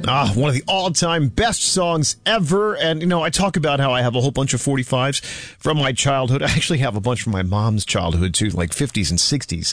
One of the all-time best songs ever. And, I talk about how I have a whole bunch of 45s from my childhood. I actually have a bunch from my mom's childhood, too, like 50s and 60s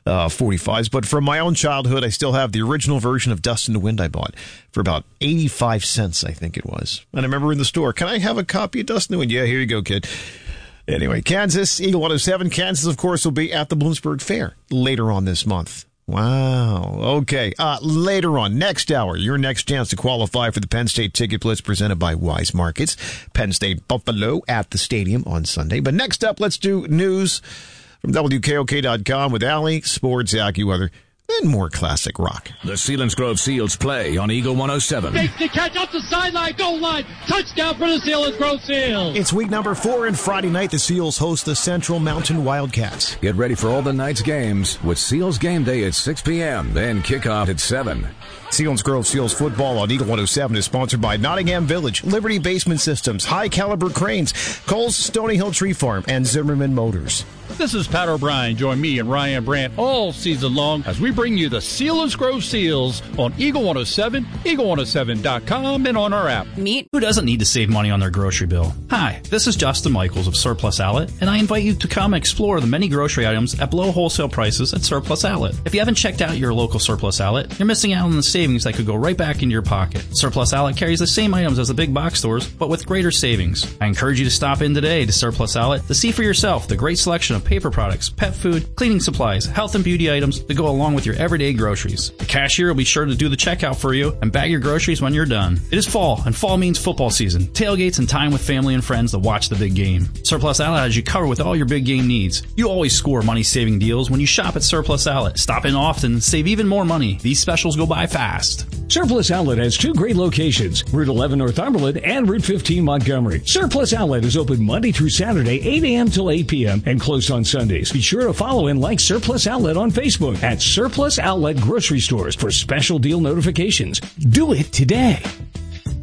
45s. But from my own childhood, I still have the original version of Dust in the Wind I bought for about 85 cents, I think it was. And I remember in the store, can I have a copy of Dust in the Wind? Yeah, here you go, kid. Anyway, Kansas, Eagle 107. Kansas, of course, will be at the Bloomsburg Fair later on this month. Wow. Okay. Later on, next hour, your next chance to qualify for the Penn State Ticket Blitz presented by Wise Markets. Penn State Buffalo at the stadium on Sunday. But next up, let's do news from WKOK.com with Allie, sports, AccuWeather, and more classic rock. The Selinsgrove Seals play on Eagle 107. Takes the catch off the sideline, goal line, touchdown for the Selinsgrove Seals. It's week number 4, and Friday night the Seals host the Central Mountain Wildcats. Get ready for all the night's games with Seals Game Day at 6 p.m., then kickoff at 7. Selinsgrove Seals football on Eagle 107 is sponsored by Nottingham Village, Liberty Basement Systems, High Caliber Cranes, Cole's Stony Hill Tree Farm, and Zimmerman Motors. This is Pat O'Brien. Join me and Ryan Brandt all season long as we bring you the Selinsgrove Seals on Eagle 107, Eagle107.com, and on our app. Meet who doesn't need to save money on their grocery bill. Hi, this is Justin Michaels of Surplus Outlet, and I invite you to come explore the many grocery items at below wholesale prices at Surplus Outlet. If you haven't checked out your local Surplus Outlet, you're missing out on the savings that could go right back into your pocket. Surplus Outlet carries the same items as the big box stores, but with greater savings. I encourage you to stop in today to Surplus Outlet to see for yourself the great selection of paper products, pet food, cleaning supplies, health and beauty items that go along with your everyday groceries. The cashier will be sure to do the checkout for you and bag your groceries when you're done. It is fall, and fall means football season, tailgates, and time with family and friends to watch the big game. Surplus Outlet has you covered with all your big game needs. You always score money-saving deals when you shop at Surplus Outlet. Stop in often and save even more money. These specials go by fast. Surplus Outlet has 2 great locations, Route 11 Northumberland and Route 15 Montgomery. Surplus Outlet is open Monday through Saturday, 8 a.m. till 8 p.m. and closed on Sundays. Be sure to follow and like Surplus Outlet on Facebook at Surplus Outlet Grocery Stores for special deal notifications. Do it today.